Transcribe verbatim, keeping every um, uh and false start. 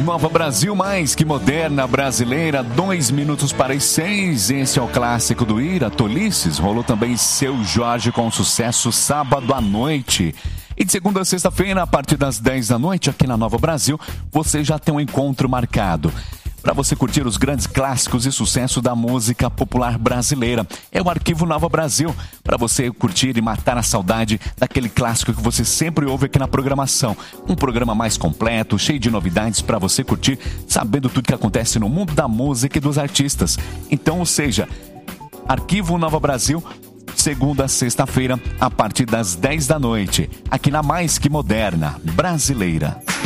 Nova Brasil, mais que moderna brasileira, dois minutos para as seis. Esse é o clássico do Ira, Tolices. Rolou também Seu Jorge com sucesso Sábado à Noite. E de segunda a sexta-feira, a partir das dez da noite, aqui na Nova Brasil, você já tem um encontro marcado para você curtir os grandes clássicos e sucesso da música popular brasileira. É o Arquivo Nova Brasil, para você curtir e matar a saudade daquele clássico que você sempre ouve aqui na programação. Um programa mais completo, cheio de novidades para você curtir, sabendo tudo que acontece no mundo da música e dos artistas. Então, ou seja, Arquivo Nova Brasil, segunda a sexta-feira, a partir das dez da noite, aqui na Mais Que Moderna Brasileira.